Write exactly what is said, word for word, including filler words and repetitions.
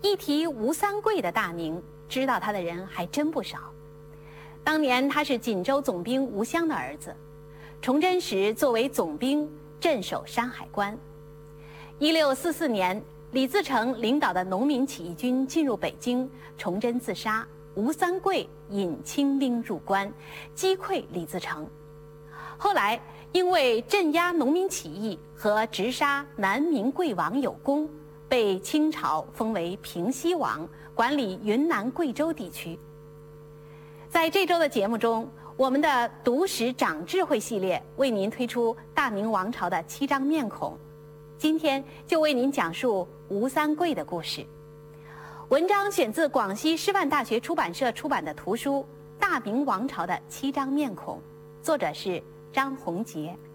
一提吴三桂的大名，知道他的人还真不少。当年他是锦州总兵吴襄的儿子，崇祯时作为总兵镇守山海关。一六四四年，李自成领导的农民起义军进入北京，崇祯自杀，吴三桂引清兵入关，击溃李自成。后来因为镇压农民起义和直杀南明贵王有功，被清朝封为平西王，管理云南贵州地区。在这周的节目中，我们的读史长智慧系列为您推出大明王朝的七张面孔，今天就为您讲述吴三桂的故事。文章选自广西师范大学出版社出版的图书《大明王朝的七张面孔》，作者是张宏杰。